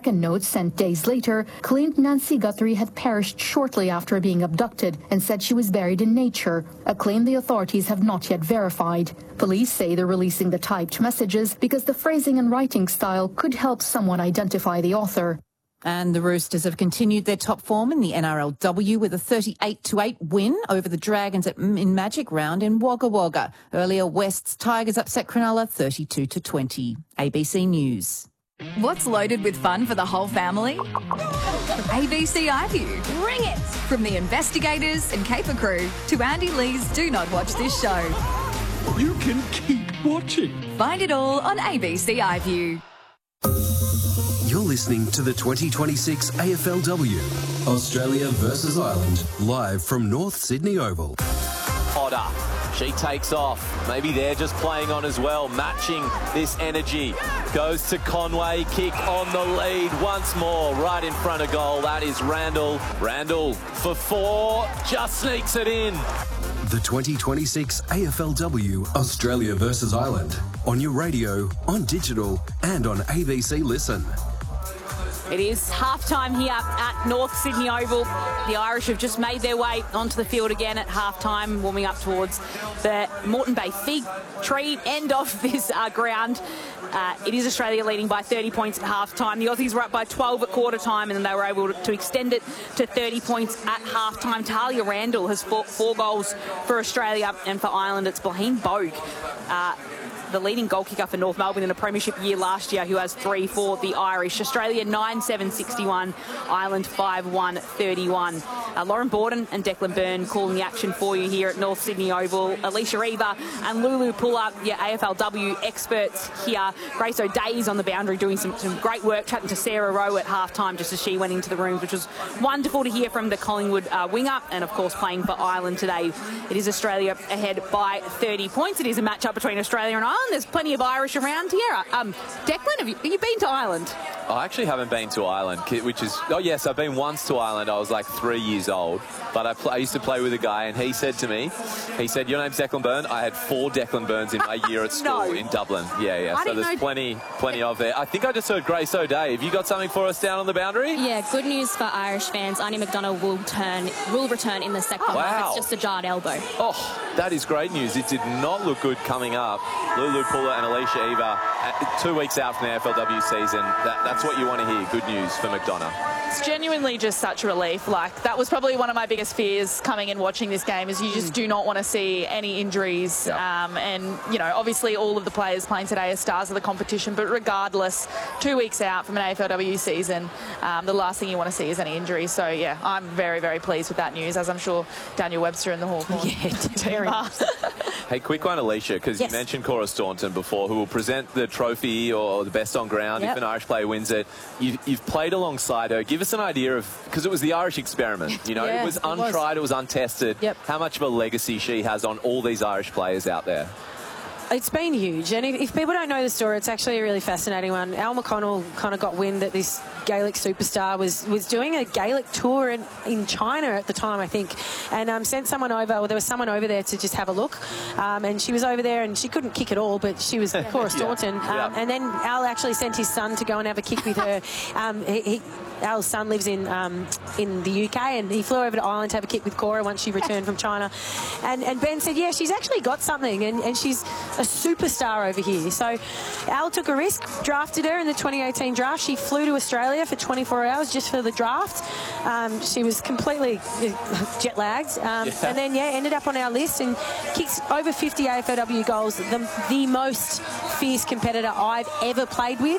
A note sent days later claimed Nancy Guthrie had perished shortly after being abducted and said she was buried in nature, a claim the authorities have not yet verified. Police say they're releasing the typed messages because the phrasing and writing style could help someone identify the author. And the Roosters have continued their top form in the NRLW with a 38-8 win over the Dragons in Magic Round in Wagga Wagga. Earlier, West's Tigers upset Cronulla 32-20. ABC News. What's loaded with fun for the whole family? ABC iView. Bring it! From the investigators and caper crew to Andy Lee's Do Not Watch This Show. You can keep watching. Find it all on ABC iView. You're listening to the 2026 AFLW, Australia versus Ireland, live from North Sydney Oval. Potter, she takes off. Maybe they're just playing on as well, matching this energy. Goes to Conway, kick on the lead once more, right in front of goal. That is Randall. Randall for 4, just sneaks it in. The 2026 AFLW, Australia versus Ireland, on your radio, on digital, and on ABC Listen. It is half-time here at North Sydney Oval. The Irish have just made their way onto the field again at half-time, warming up towards the Moreton Bay Fig Tree end of this ground. It is Australia leading by 30 points at half-time. The Aussies were up by 12 at quarter-time, and then they were able to extend it to 30 points at half-time. Talia Randall has fought 4 goals for Australia, and for Ireland, it's Blaine Bogue, the leading goal kicker for North Melbourne in a premiership year last year, who has 3 for the Irish. Australia 9-7-61, Ireland 5-1-31. Lauren Borden and Declan Byrne calling the action for you here at North Sydney Oval. Alicia Eva and Lulu Puller, your AFLW experts here. Grace O'Day's on the boundary doing some great work, chatting to Sarah Rowe at halftime just as she went into the rooms, which was wonderful to hear from the Collingwood winger, and of course playing for Ireland today. It is Australia ahead by 30 points. It is a match-up between Australia and Ireland. There's plenty of Irish around here. Declan, have you been to Ireland? I actually haven't been to Ireland, which is... Oh, yes, I've been once to Ireland. I was like 3 years old. But I used to play with a guy, and he said to me, your name's Declan Byrne? I had 4 Declan Byrnes in my year at school in Dublin. Yeah. So there's plenty of there. I think I just heard Grace O'Day. Have you got something for us down on the boundary? Yeah, good news for Irish fans. Anya McDonough will return in the second half. It's just a jarred elbow. Oh, that is great news. It did not look good coming up. Lulu Puller and Alicia Eva, 2 weeks out from the AFLW season. That's what you want to hear. Good news for McDonough. It's genuinely just such a relief. Like, that was probably one of my biggest fears coming and watching this game, is you just do not want to see any injuries. Yep. And, obviously all of the players playing today are stars of the competition, but regardless, 2 weeks out from an AFLW season, the last thing you want to see is any injuries. So, yeah, I'm very, very pleased with that news, as I'm sure Daniel Webster and the Hawthorn team are. Hey, quick one, Alicia, because you mentioned Cora Staunton before, who will present the trophy or the best on ground if an Irish player wins it. You've played alongside her. Give us an idea of, because it was the Irish experiment, it was untried, it was untested, how much of a legacy she has on all these Irish players out there. It's been huge, and if people don't know the story, it's actually a really fascinating one. Al McConnell kind of got wind that this Gaelic superstar was doing a Gaelic tour in China at the time, I think, and sent someone over, or there was someone over there to just have a look, and she was over there and she couldn't kick at all, but she was Cora Staunton, and then Al actually sent his son to go and have a kick with her. Al's son lives in the UK, and he flew over to Ireland to have a kick with Cora once she returned from China. And Ben said, yeah, she's actually got something, and she's a superstar over here. So Al took a risk, drafted her in the 2018 draft. She flew to Australia for 24 hours just for the draft. She was completely jet lagged, and then ended up on our list and kicks over 50 AFLW goals, the most fierce competitor I've ever played with.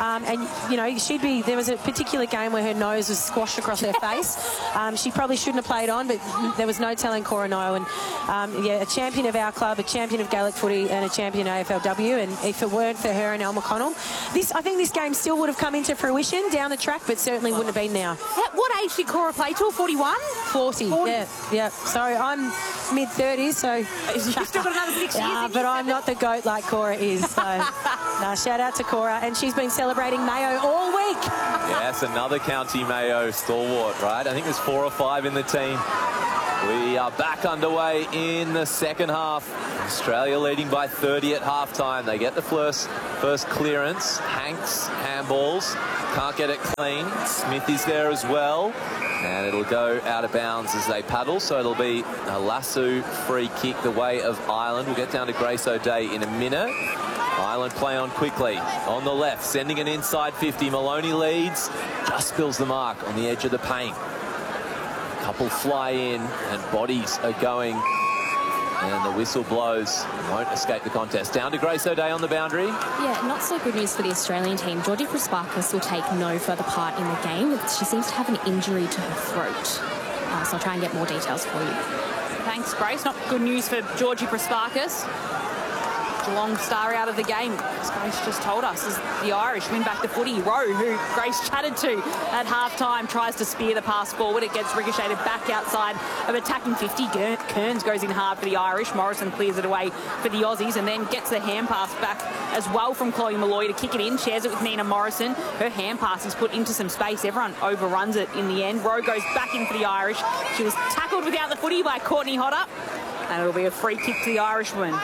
There was a particular game where her nose was squashed across her face. She probably shouldn't have played on, but there was no telling Cora no. And a champion of our club, a champion of Gaelic footy, and a champion of AFLW. And if it weren't for her and Al McConnell, I think this game still would have come into fruition down the track, but certainly wouldn't have been now. What age did Cora play till? 41? 40. Yeah. So I'm mid-30s, so you've still got another 6 years. But I'm not the GOAT like Cora is. So shout out to Cora, and she's been celebrating Mayo all week. Yes, another County Mayo stalwart, right? I think there's 4 or 5 in the team. We are back underway in the second half. Australia leading by 30 at halftime. They get the first clearance. Hanks handballs. Can't get it clean. Smith is there as well. And it'll go out of bounds as they paddle. So it'll be a Lassu free kick the way of Ireland. We'll get down to Grace O'Day in a minute. Ireland play on quickly. On the left, sending an inside 50. Maloney leads. Just spills the mark on the edge of the paint. Couple fly in and bodies are going, and the whistle blows. Won't escape the contest. Down to Grace O'Day on the boundary. Yeah, not so good news for the Australian team. Georgie Prespakis will take no further part in the game. She seems to have an injury to her throat. So I'll try and get more details for you. Thanks, Grace. Not good news for Georgie Prespakis. Geelong star out of the game, as Grace just told us, as the Irish win back the footy. Rowe, who Grace chatted to at half-time, tries to spear the pass forward. It gets ricocheted back outside of attacking 50. Kearns goes in hard for the Irish. Morrison clears it away for the Aussies and then gets the hand pass back as well from Chloe Molloy to kick it in. Shares it with Nina Morrison. Her hand pass is put into some space. Everyone overruns it in the end. Rowe goes back in for the Irish. She was tackled without the footy by Courtney Hodder, and it'll be a free kick to the Irishman.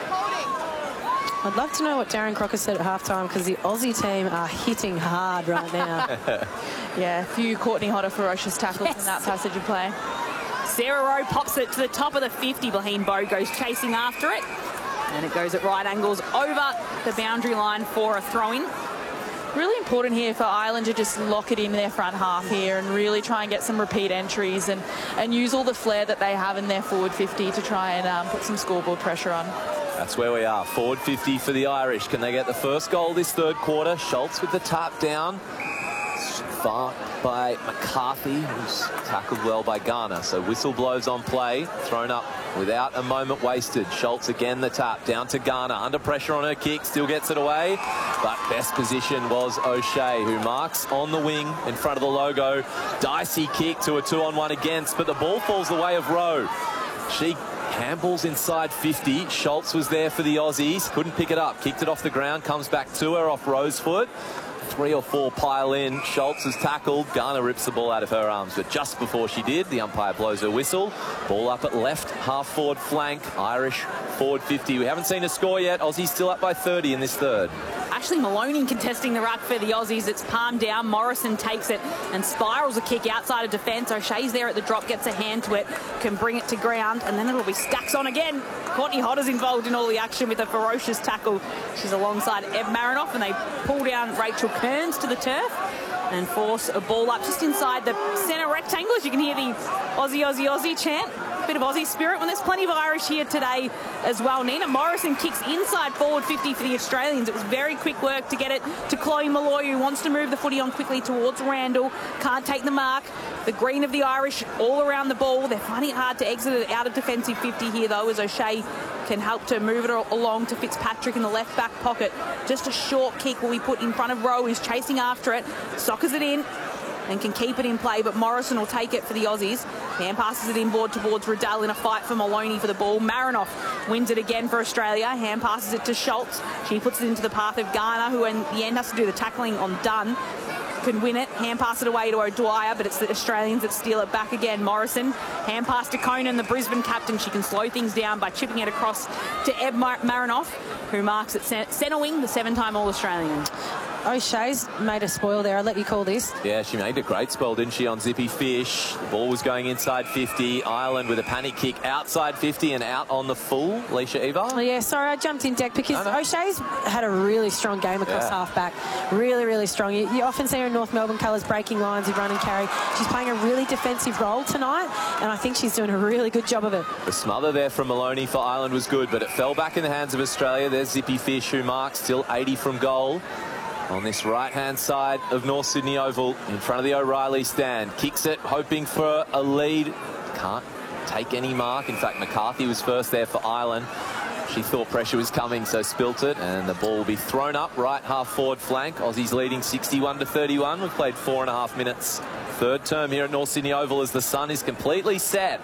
I'd love to know what Darren Crocker said at halftime, because the Aussie team are hitting hard right now. Yeah, a few Courtney Hodder ferocious tackles in that passage of play. Sarah Rowe pops it to the top of the 50. Baheen Bowe goes chasing after it, and it goes at right angles over the boundary line for a throw-in. Really important here for Ireland to just lock it in their front half here and really try and get some repeat entries and use all the flair that they have in their forward 50 to try and put some scoreboard pressure on. That's where we are. Forward 50 for the Irish. Can they get the first goal this third quarter? Schultz with the tap down. Far by McCarthy, who's tackled well by Garner. So whistle blows on play. Thrown up without a moment wasted. Schultz again the tap. Down to Garner. Under pressure on her kick. Still gets it away. But best position was O'Shea, who marks on the wing in front of the logo. Dicey kick to a 2-on-1 against. But the ball falls the way of Rowe. She handballs inside 50. Schultz was there for the Aussies. Couldn't pick it up. Kicked it off the ground. Comes back to her off Rowe's foot. 3 or 4 pile in. Schultz is tackled. Garner rips the ball out of her arms. But just before she did, the umpire blows her whistle. Ball up at left, half forward flank. Irish forward 50. We haven't seen a score yet. Aussies still up by 30 in this third. Ashley Maloney contesting the ruck for the Aussies. It's palmed down. Morrison takes it and spirals a kick outside of defence. O'Shea's there at the drop, gets a hand to it, can bring it to ground, and then it'll be Stacks on again. Courtney Hodder's involved in all the action with a ferocious tackle. She's alongside Eb Marinoff, and they pull down Rachel Kearns to the turf and force a ball up just inside the centre rectangle. As you can hear the Aussie, Aussie, Aussie chant. Bit of Aussie spirit when there's plenty of Irish here today as well. Nina Morrison kicks inside forward 50 for the Australians. It was very quick work to get it to Chloe Molloy, who wants to move the footy on quickly towards Randall. Can't take the mark. The green of the Irish all around the ball. They're finding it hard to exit it out of defensive 50 here, though, as O'Shea can help to move it along to Fitzpatrick in the left back pocket. Just a short kick will be put in front of Rowe, who's chasing after it. Soccers it in and can keep it in play, but Morrison will take it for the Aussies. Hand passes it inboard towards Riddell in a fight for Maloney for the ball. Marinoff wins it again for Australia. Hand passes it to Schultz. She puts it into the path of Garner, who in the end has to do the tackling on Dunn. Can win it, hand pass it away to O'Dwyer, but it's the Australians that steal it back again. Morrison, hand pass to Conan, the Brisbane captain. She can slow things down by chipping it across to Eb Marinoff, who marks at centre wing, the 7-time All-Australian. O'Shea's made a spoil there. I'll let you call this. Yeah, she made a great spoil, didn't she, on Zippy Fish. The ball was going inside 50. Ireland with a panic kick outside 50 and out on the full. Leisha Eva? Oh, yeah, sorry, I jumped in deck because O'Shea's had a really strong game across half-back. Really, really strong. You often see her in North Melbourne colours breaking lines with run and carry. She's playing a really defensive role tonight, and I think she's doing a really good job of it. The smother there from Maloney for Ireland was good, but it fell back in the hands of Australia. There's Zippy Fish, who marks still 80 from goal. On this right-hand side of North Sydney Oval, in front of the O'Reilly stand. Kicks it, hoping for a lead. Can't take any mark. In fact, McCarthy was first there for Ireland. She thought pressure was coming, so spilt it, and the ball will be thrown up right half forward flank. Aussies leading 61-31. We've played 4.5 minutes. Third term here at North Sydney Oval as the sun is completely set.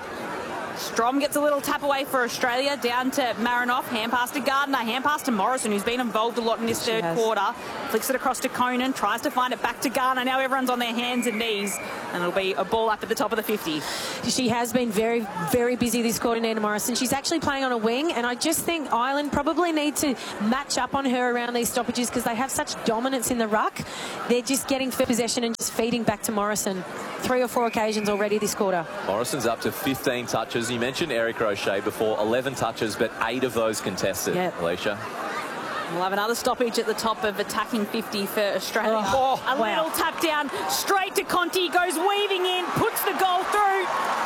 Strom gets a little tap away for Australia, down to Marinoff, hand pass to Gardner, hand pass to Morrison, who's been involved a lot in this third quarter. Flicks it across to Conan, tries to find it back to Garner. Now everyone's on their hands and knees. And it'll be a ball up at the top of the 50. She has been very, very busy this quarter, Nina Morrison. She's actually playing on a wing, and I just think Ireland probably need to match up on her around these stoppages because they have such dominance in the ruck. They're just getting for possession and just feeding back to Morrison. 3 or 4 occasions already this quarter. Morrison's up to 15 touches. You mentioned Eric O'Shea before, 11 touches, but 8 of those contested, Alicia. We'll have another stoppage at the top of attacking 50 for Australia. Little tap down, straight to Conti, goes weaving in, puts the goal through.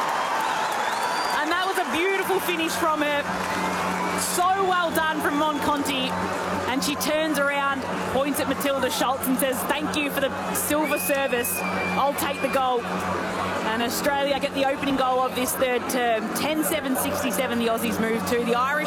And that was a beautiful finish from her. So well done from Mon Conti. And she turns around, points at Matilda Schultz and says, thank you for the silver service. I'll take the goal. And Australia get the opening goal of this third term. 10-7-67 the Aussies move to. The Irish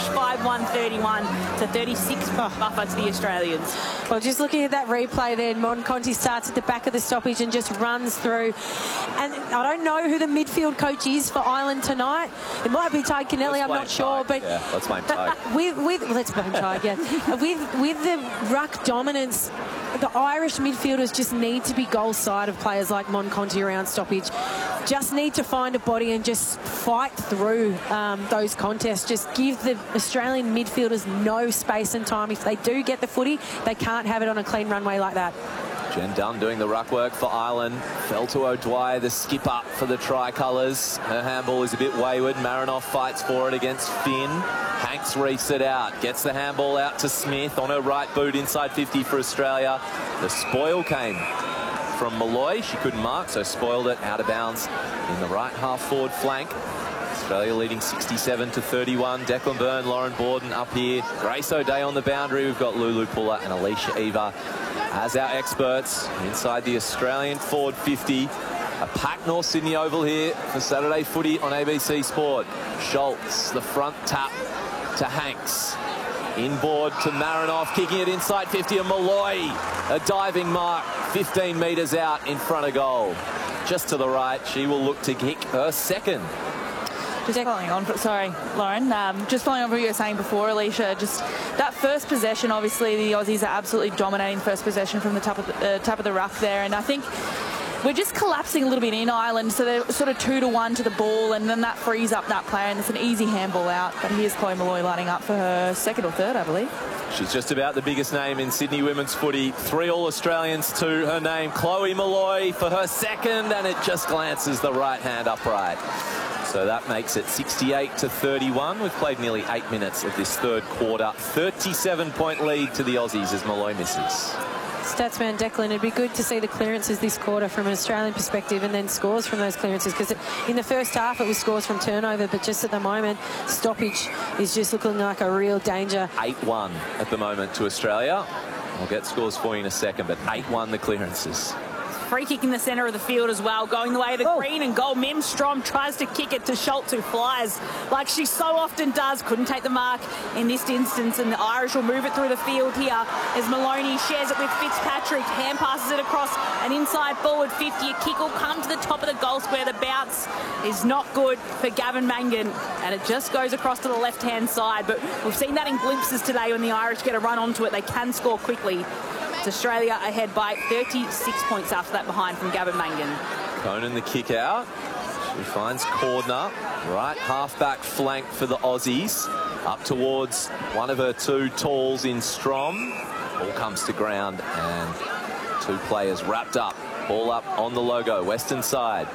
5-1-31 to 36 buffer to the Australians. Well, just looking at that replay there, Mon Conti starts at the back of the stoppage and just runs through. And I don't know who the midfield coach is for Ireland tonight. It might be Ty Kennelly, I'm not sure. But yeah, let's blame Ty. Let's blame Ty, yeah. With the ruck dominance, the Irish midfielders just need to be goal side of players like Mon Conti around stoppage. Just need to find a body and just fight through those contests. Just give the Australian midfielders no space and time. If they do get the footy, they can't have it on a clean runway like that. Jen Dunn doing the ruck work for Ireland. Fell to O'Dwyer, the skipper for the Tricolours. Her handball is a bit wayward. Marinoff fights for it against Finn. Hanks reefs it out. Gets the handball out to Smith on her right boot inside 50 for Australia. The spoil came from Malloy. She couldn't mark, so spoiled it out of bounds in the right half forward flank. Australia leading 67-31. Declan Byrne, Lauren Borden up here. Grace O'Day on the boundary. We've got Lulu Puller and Alicia Eva as our experts inside the Australian forward 50. A packed North Sydney Oval here for Saturday footy on ABC Sport. Schultz, the front tap to Hanks. Inboard to Marinoff, kicking it inside 50, and Malloy, a diving mark, 15 metres out in front of goal. Just to the right, she will look to kick her second. Just following on, sorry, Lauren, just following on what you were saying before, Alicia, just that first possession, obviously the Aussies are absolutely dominating first possession from the top of the ruck there, and I think we're just collapsing a little bit in Ireland, so they're sort of 2-1 to the ball, and then that frees up that player, and it's an easy handball out. But here's Chloe Malloy lining up for her second or third, I believe. She's just about the biggest name in Sydney women's footy. 3 All-Australians to her name. Chloe Malloy for her second, and it just glances the right hand upright. So that makes it 68-31. We've played nearly 8 minutes of this third quarter. 37-point lead to the Aussies as Malloy misses. Statsman Declan, it'd be good to see the clearances this quarter from an Australian perspective and then scores from those clearances, because in the first half it was scores from turnover, but just at the moment stoppage is just looking like a real danger. 8-1 at the moment to Australia. I'll get scores for you in a second, but 8-1 the clearances. Free kick in the centre of the field as well, going the way of the green and goal. Mim Strom tries to kick it to Schultz, who flies like she so often does. Couldn't take the mark in this instance, and the Irish will move it through the field here as Maloney shares it with Fitzpatrick. Hand passes it across an inside forward 50. A kick will come to the top of the goal square. The bounce is not good for Gavin Mangan, and it just goes across to the left-hand side. But we've seen that in glimpses today. When the Irish get a run onto it, they can score quickly. Australia ahead by 36 points after that behind from Gavin Mangan. Conan the kick out. She finds Cordner. Right half-back flank for the Aussies. Up towards one of her 2 talls in Strom. Ball comes to ground and 2 players wrapped up. Ball up on the logo, western side.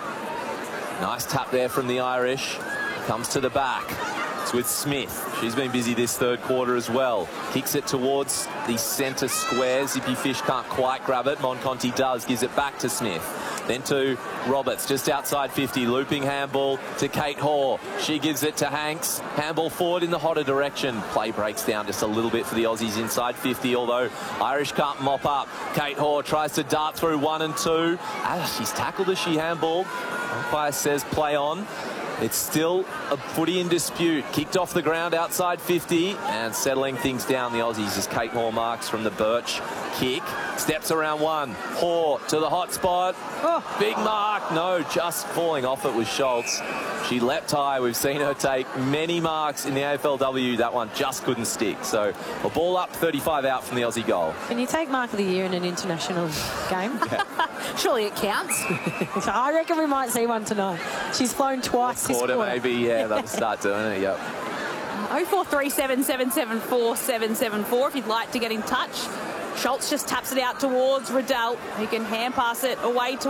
Nice tap there from the Irish. Comes to the back. It's with Smith. She's been busy this third quarter as well. Kicks it towards the centre square. Zippy Fish can't quite grab it. Mon Conti does. Gives it back to Smith. Then to Roberts, just outside 50. Looping handball to Kate Hoare. She gives it to Hanks. Handball forward in the hotter direction. Play breaks down just a little bit for the Aussies inside 50, although Irish can't mop up. Kate Hoare tries to dart through 1 and 2. She's tackled as she handballed. Umpire says play on. It's still a footy in dispute. Kicked off the ground outside 50 and settling things down the Aussies as Kate Hoare marks from the Birch kick. Steps around one. Hoare to the hot spot. Big mark. No, just falling off it was Schultz. She leapt high. We've seen her take many marks in the AFLW. That one just couldn't stick. So a ball up, 35 out from the Aussie goal. Can you take Mark of the Year in an international game? Surely it counts. I reckon we might see one tonight. She's flown twice this quarter. Maybe, yeah, they'll start doing it, yep. 0437 774 774 if you'd like to get in touch. Schultz just taps it out towards Riddell, who can hand pass it away to